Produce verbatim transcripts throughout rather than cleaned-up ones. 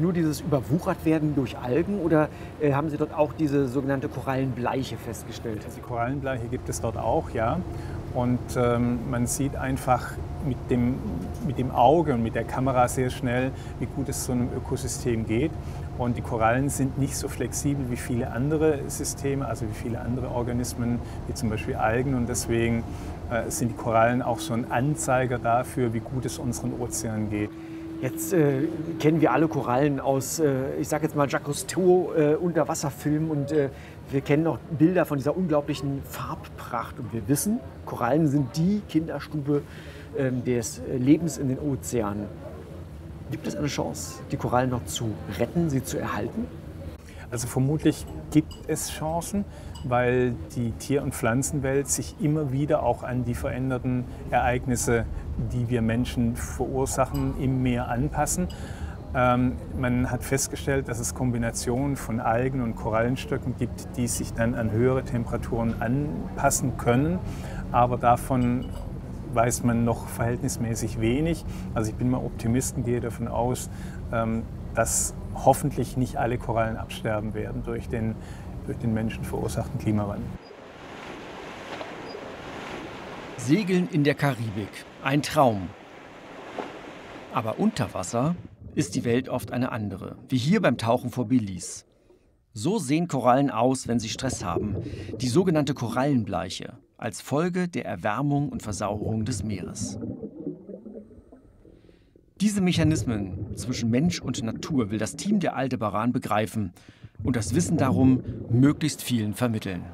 nur dieses Überwuchertwerden durch Algen oder äh, haben Sie dort auch diese sogenannte Korallenbleiche festgestellt? Also die Korallenbleiche gibt es dort auch, ja. Und ähm, man sieht einfach mit dem, mit dem Auge und mit der Kamera sehr schnell, wie gut es so einem Ökosystem geht. Und die Korallen sind nicht so flexibel wie viele andere Systeme, also wie viele andere Organismen, wie zum Beispiel Algen. Und deswegen äh, sind die Korallen auch so ein Anzeiger dafür, wie gut es unseren Ozeanen geht. Jetzt äh, kennen wir alle Korallen aus, äh, ich sage jetzt mal Jacques Cousteau, äh, Unterwasserfilmen und äh, wir kennen auch Bilder von dieser unglaublichen Farbpracht. Und wir wissen, Korallen sind die Kinderstube äh, des Lebens in den Ozeanen. Gibt es eine Chance, die Korallen noch zu retten, sie zu erhalten? Also vermutlich gibt es Chancen, weil die Tier- und Pflanzenwelt sich immer wieder auch an die veränderten Ereignisse, die wir Menschen verursachen, im Meer anpassen. Ähm, man hat festgestellt, dass es Kombinationen von Algen und Korallenstöcken gibt, die sich dann an höhere Temperaturen anpassen können, aber davon weiß man noch verhältnismäßig wenig. Also ich bin mal Optimist und gehe davon aus, ähm, dass hoffentlich nicht alle Korallen absterben werden durch den, durch den menschenverursachten Klimawandel. Segeln in der Karibik, ein Traum. Aber unter Wasser ist die Welt oft eine andere, wie hier beim Tauchen vor Belize. So sehen Korallen aus, wenn sie Stress haben, die sogenannte Korallenbleiche, als Folge der Erwärmung und Versauerung des Meeres. Diese Mechanismen zwischen Mensch und Natur will das Team der Aldebaran begreifen und das Wissen darum möglichst vielen vermitteln.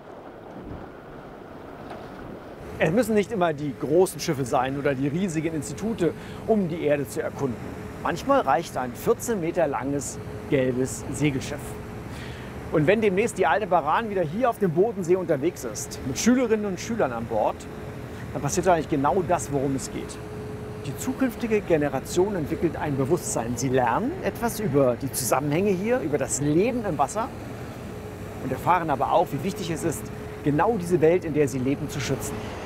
Es müssen nicht immer die großen Schiffe sein oder die riesigen Institute, um die Erde zu erkunden. Manchmal reicht ein vierzehn Meter langes gelbes Segelschiff. Und wenn demnächst die Aldebaran wieder hier auf dem Bodensee unterwegs ist, mit Schülerinnen und Schülern an Bord, dann passiert eigentlich genau das, worum es geht. Die zukünftige Generation entwickelt ein Bewusstsein. Sie lernen etwas über die Zusammenhänge hier, über das Leben im Wasser und erfahren aber auch, wie wichtig es ist, genau diese Welt, in der sie leben, zu schützen.